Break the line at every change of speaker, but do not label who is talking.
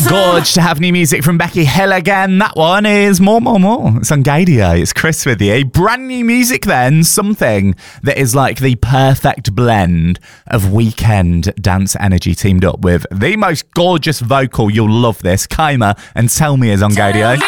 Gorge to have new music from Becky Hill again. That one is More. It's on Gadio. It's Chris with you. Brand new music then. Something that is like the perfect blend of weekend dance energy teamed up with the most gorgeous vocal. You'll love this. Kaima and Tell Me is on Gadio.